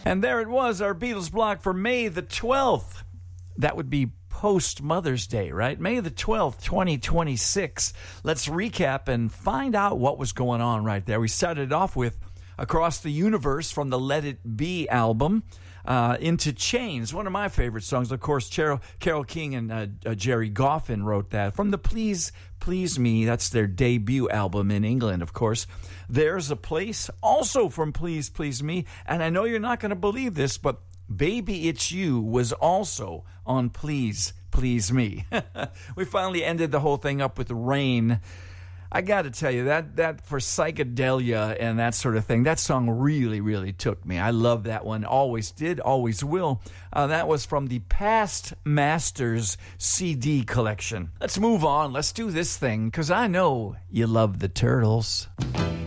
And there it was, our Beatles block for May the 12th. That would be post-Mother's Day, right? May the 12th, 2026. Let's recap and find out what was going on right there. We started off with Across the Universe from the Let It Be album, Into Chains, one of my favorite songs. Of course, Carole King and Jerry Goffin wrote that. From the Please Please Me, that's their debut album in England, of course. There's a Place, also from Please Please Me. And I know you're not going to believe this, but Baby It's You was also on Please Please Me. We finally ended the whole thing up with Rain. I got to tell you, that for psychedelia and that sort of thing, that song really, really took me. I love that one. Always did, always will. That was from the Past Masters CD collection. Let's move on. Let's do this thing, because I know you love the Turtles.